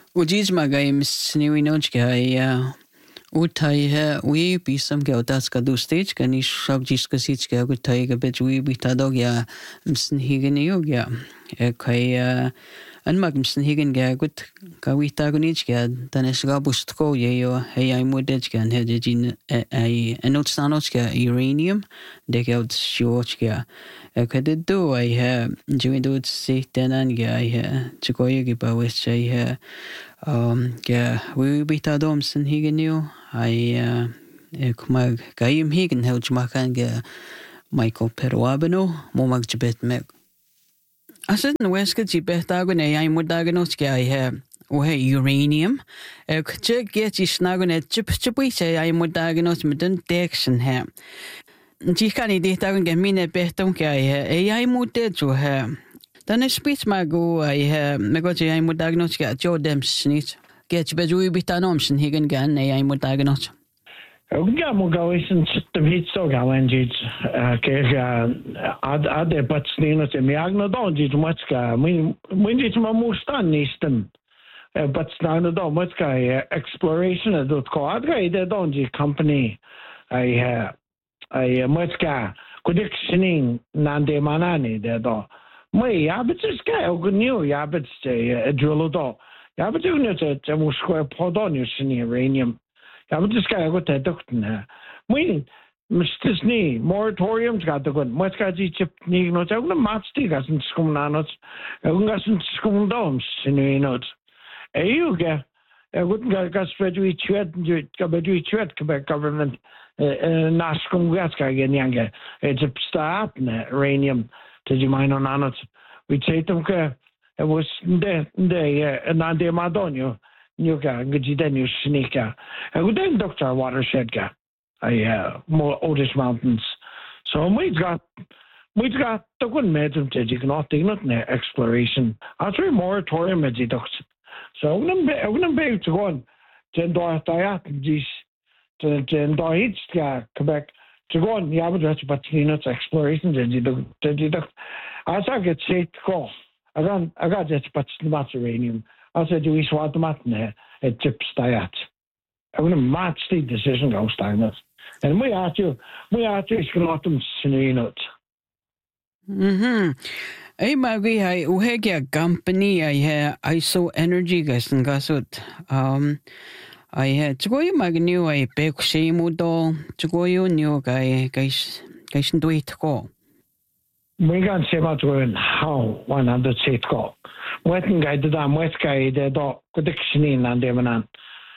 وجيز ما جاي مسنيوي نوج جاي وتاي وي بيسم جاو تاس كدو ستيج كاني شاب جيس كسيج جاو تاي جبت وي بيتادو جا مسنهيجنيو جا كاي أنماك مسنهيجن جا قلت كاوي تاغنيج جا تانش غابوستكو ييو هي مودج جا هذا جين أي أنوت سانوش جا يورانيوم دكاو شيوش جا كددو أي جوين دود سيتنان جا أي تشكوي جبا وش أي جا وي بيتادو مسنهيجنيو أي كما كايم هيجن هوج ماكان جا مايكل بيروابنو مو مكجبت مك أصلاً ويسك جيبه تاغن أي مداغنوش كأي وهي uranium كتير جيت يشناغن جب شيء أي مداغنوش مدن ديكشن ها جي كان يديه تاغن جمينة بيهتم كأي أي مدجو ها تانش بيت ماغو أي ماغو جي أي مداغنوش كأجو دمشنيت جيت بجوي بيتانومشن هيغن جان أي مداغنوش Ja, mogawisen sittem hit så gawen dit kega ad patsnino te miagno don dit matska min dit ma mustan nistem patsnano don matska exploration dot co adga ide don dit company I matska kodixinin nande manani de do mai abitska ogniu abitse drilo do abitune te muskwa podonius in uranium. Ja, maar dus ga je goed dokten hè. Moet mistis niet moratoriums gaat de goed. Moet gaat die chip niet nooit ook een maatstee gaat een schoen aan het. Ook gaat een schoen doms in je nood. En je ga goed gaat spelen chwet gaat bij chwet Quebec government na schoen gaat ga je niet aan. Het is staat uranium te je mijn aan het. We zeiden que het was de na de Madonio. Nuka Gajidenu Sneaker. I would then Dr. Watershed ga. More Otis Mountains. So we've got the good medicine to you cannot think not exploration. After moratorium at the doctor. So I wouldn't be able to go on to Diet to Quebec to go on the average but exploration to the doctor. As I get said call. I got that but not uranium. Als het is wat matne, het chips diet. En een maatste decision gaan staan. En moet je is genoten snijnot. Ay magi hay uhegya company ay ISO energy gasen gasut. Ay tsugoy magniu ay pekshi mudo tsugoy new guys duit ko. We gaan se maar doen how 100 seat go. Wetten guide da mwet guide da kodixinin aan de manan.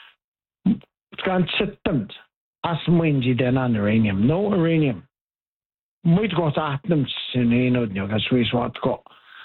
Het kan zitten as mwinji den aan uranium. No uranium. Moet go atoms in een no gas we wat go.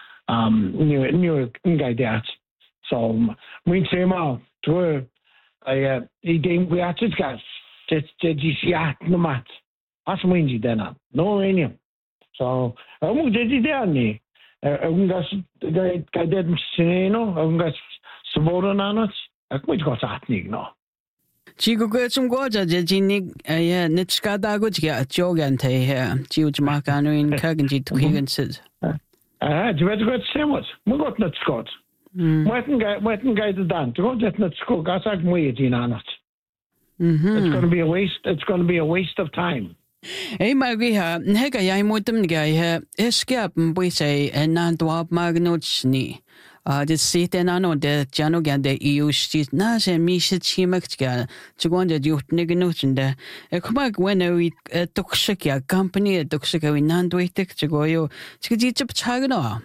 New guide dat. So moet se maar toe I denk we het gas. Het GCA no mat. As mwinji den aan. No uranium. So, moet dit idee niet. Gas kan dit misschien gas smoren aan het. Ik moet gewoon zeggen niet no. Chico kwetsum goja je jinik net skada go ja jogan te he jiuj makanu in kagen jit kigen sit. Je weet goed semot. Moet goed net skot. Moeten ga de dan. Gewoon dat net skot. Gas ik moet je aan het. It's going to be a waste. It's going to be a waste of time. Hey Maria, hega jij moet hem ga escape mbwise en doab magnotsni. Dit zit en ano de jano gan de EU stit na se mishet chimak ga. Tsugon de jut negnotende. Kuma when we toxic ya company toxic we nan doitek tsugoyo. Tsugi chip chagno.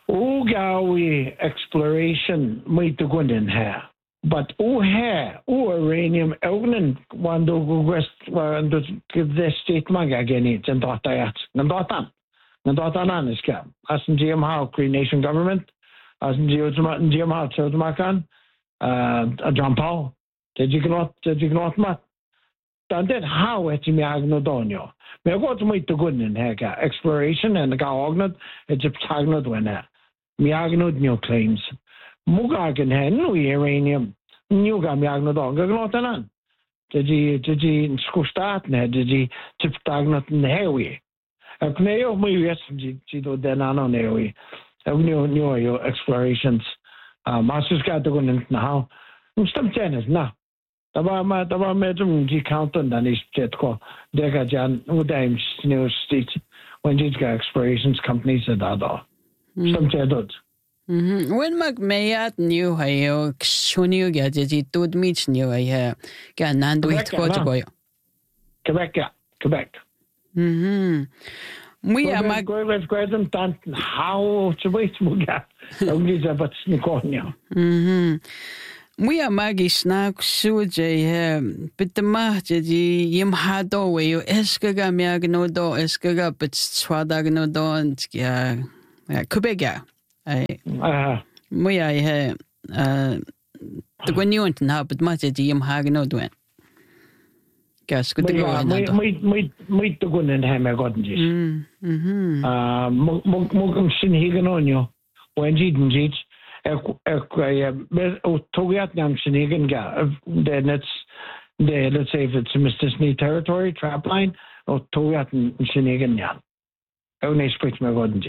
Gawi exploration moet te gunden her. But uranium ognen wando west wando the state maga genit and datayat. Nandatan aniska. As in GM Cree Nation government, as in GM Childmakan, John Paul, did you not mat? Dan dit how het me agnodonio. Me got me to gunnen her exploration and the gaognot it's a tagnot when me agnod new claims. Mugagen hen uranium. New ga me agnodon. Gagnotanan. Did you skustat ne? Did you tip tagnot newi? Ik nee of me yes, do den ano newi. New explorations. Masters got to go in now. Some tennis now. Taba medum di countant and is jetco. Dega Jan Udaim New State when it's got explorations companies at Ado. Some jedot. When Mayat knew how Shunyu gadget would meet new I have can Nando it go. Quebec. We are my present how to wait Muga. Only the but Niconia. We are Maggie Snack Suje, but the Mahdi Yim Hado way you Eskaga Miagno do Eskaga, but Swadagno don't Quebec. We are the Gwenuant now, but much at Yim Hagno doing. Gas good to go. Meet the gun in Hammer Gotten. Mogum Sin Higanonio, when Jeeden Jeets. Togiat Nam Shinigan then it's the let's say if it's Mr. Snee territory, trap line, or Togiat and Shinigan Yan. Only speaks my God.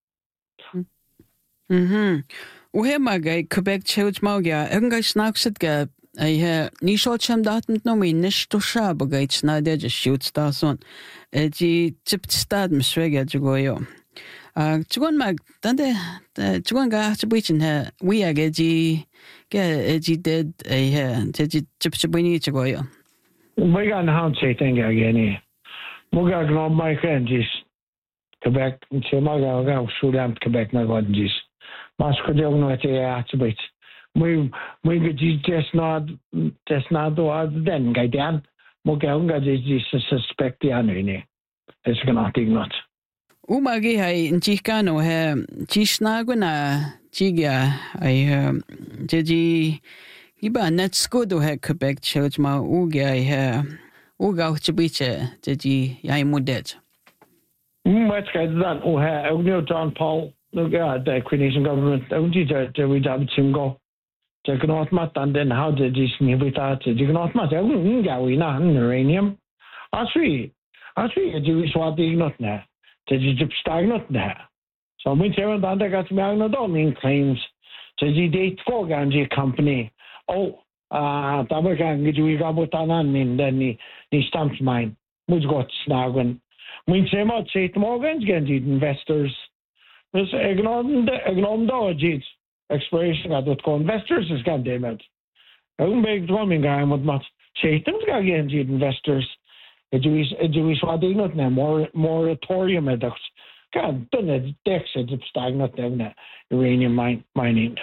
Uhemaga Quebec Church Mauga, Unga Snackset Gap. I hear Nishocham Datent no me nish to Shabogates Nadia just shoots Starson. G chipped stad Msrega Jugoyo. Chuan mag tande chuan ga chbuichin ha we agaji ge did a chipchibini chugoyo. We got how say thing again. Muga gno my friends Quebec Chemaga ga Sudan Quebec my god jis. Masko de no te atbit. We just not do then gaidan. Muga unga jis suspect the anine. It's gonna take not. Umagi hai Chicano ha Chisnaguna Chiga I Jeji Iba net scodo ha Quebec church ma Uga ha Uga Chibiche Jeji Yaimudet. What's that? Oh, ha John Paul look at the Canadian government. Only that we done go. They cannot mat and then how did this me with that? They cannot mat. We not uranium. I see a Jewish what they not now. They just stagnant there. So when they went under got me claims to the date for Ganji company. Oh, Tabakan, we got what I mean, then he stamps mine. Which got snagging. When they might say to Morgan's Ganji investors, was ignored dodges. Exploration got what called investors is got them out. I won't make drumming guy with much Satan's got Ganji investors. A Jewish what they not now moratorium at God done it Texas stagnant down uranium mining.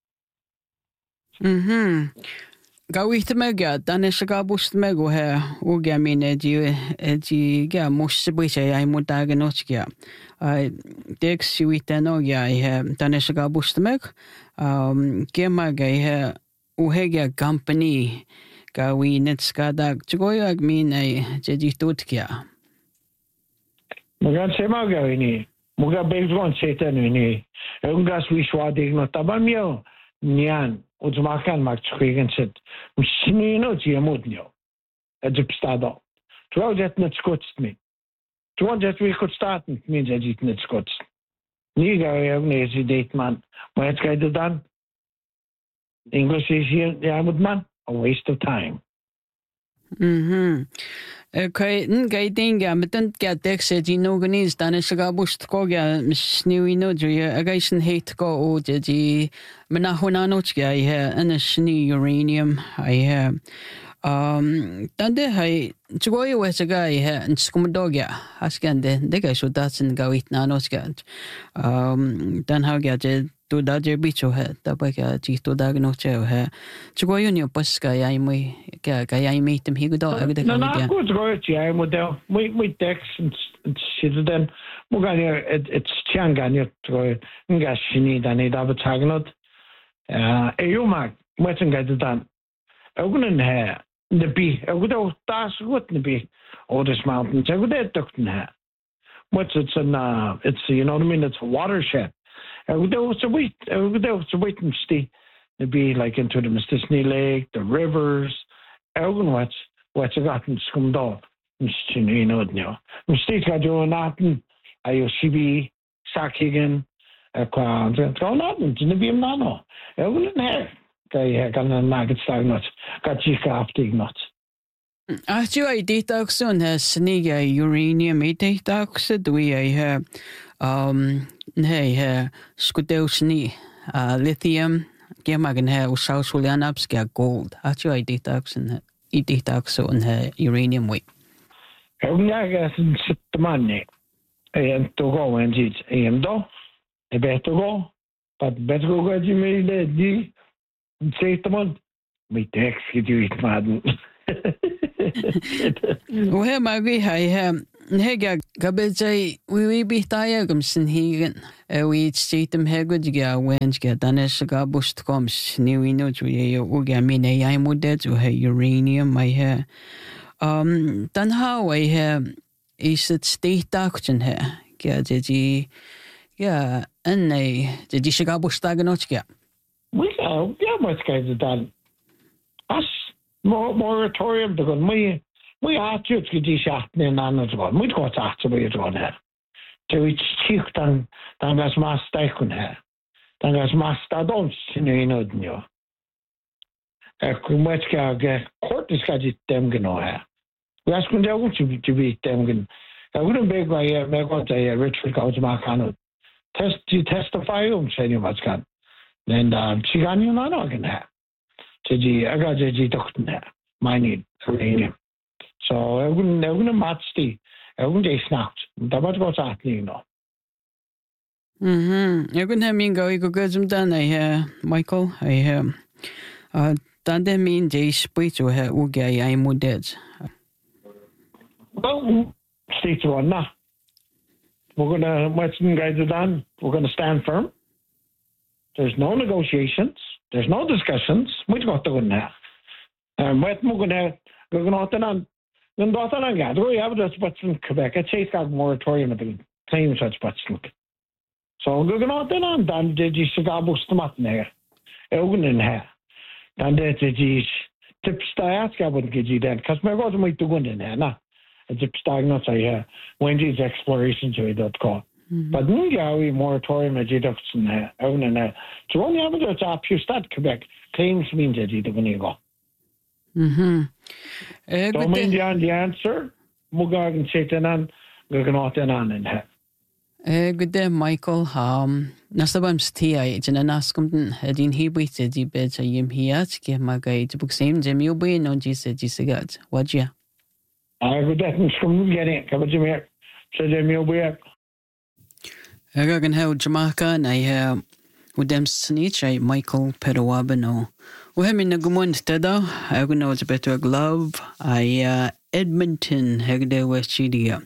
Gawith mega dan is gabust mego ha ugamin eji ga musibisha ay mutaganochia. I dex suitanogia ha dan is gabust meg gemaga ha uhega company Gawi netskadag chugoyag min ay jeji tutkia. Mugan semaga ini. Muga bezwan setan ini. Ungas wiswadig no tabamio nian uzmakan mak chkigen set. Msnino tiamudnio. Edipstado. Trouw dat net skotst me. Trouw dat we could start means dat het net skotst. Niga ook nee date man. Maar het ga je dan. English is hier ja moet man. A waste of time. Okay, guiding but don't get Dexa Ginoganese done a Sagabust Koga, Miss Newino, a guyson hate go o the Manahunanochga, I hear, and a shnee uranium, I hear. Dande hai Chugoy was a guy here and Skumadoga, Askan the guy should that's and go eat nanoscat. Then how get it. To Dodger Beach or her, Tabaka, Chito Dagnoche or her. Chugoyunio Pasca, I meet him, he could all everything. No, not good, Royalty. I would we text and shit then. Mugania, it's Changania to Gashini, and it have a tagnot. Eumak, wetting get it done. Ogun hair, the bee, I would have task wouldn't be all this mountains. I would have ducked in hair. What's it's you know what I mean? It's a watershed. There was a waiting stay to be like into the Mistissini Lake, the rivers, what's a gotten scummed off. You know, Mistake got your Natin, Ayoshibi, Sakigan, qua not to be nano. I wouldn't have. I can nugget stagnant. Got you crafting not. Ach I did action has sniga uranium date oxide we I hey skudelsni lithium gemagen her usausulian upscale gold. Ach I did action uranium weight. Jag är en sittmanni. En to go and it do. A better go. But better go you made the sittman. Me text you it madden. Well, my we have Hega Gabezai, we be tired of Sinhegan. We state them Hegudga, Wensga, Danes Gabust comes, new we know to Ugamine, I'm with that to her uranium, my hair. Then how I have is it state action here? Yeah, and the Dishagabustaganotska. Yeah, what's guys done? Us moratorium to go. We are just getting shot in another one. We got after we go there. So it's chief than as master kun here. Than as master don't you know. Much court is got it them gonna here. We ask them to be them. I wouldn't beg my Richard Gautama testify say you much can. Then she got you not again here. I got the doctor there. My need uranium. So I wouldn't match I wouldn't snap. That was what's happening, Jag kunde ha min gå som den I Michael I den det min det sprit och här och jag är modell. Well, stay to one now. We're gonna what's guys done. We're gonna stand firm. There's no negotiations. There's no discussions. We got to go now. What we're gonna on. Then daughter and God, we have this what's in Quebec. It's a got moratorium at the claims such what's look. So we're going on. Then did you cigar boost them up there? Ogun in here. Then did you tips the ask I wouldn't get you then because my God might do one in here. Nah, it's a stagnant. I hear Wendy's exploration to But we moratorium at deduction here. Ogun in here. So only have it up you start Quebec claims means that you do when you go. Don't mean the answer. Mugagan Satan and Guganaut on in here. Good day, Michael. Nasabams tea, Janascomton, had in he waited the beds a yim hiat, give my guide to book same Jim you be no G-Cigat. What ya? I would definitely come getting it. Come to me. Said Jim you'll be up. I can help Jamaica and I with them snitch, Michael Pedawabano. We have in a good teda. I know it's a better glove. Edmonton, Hegde West Chidia.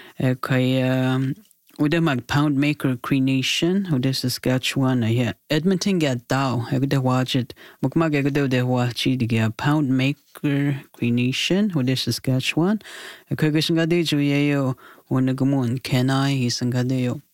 With them like Pound Maker Cremation, who this Saskatchewan. Edmonton get down. Hegde watch it. Mukmag Hegde de watch it. Pound Maker Cremation, who this Saskatchewan. A Kirgishan Gadiju Yayo, when the Gumun, Kenai, he's in Gadeo.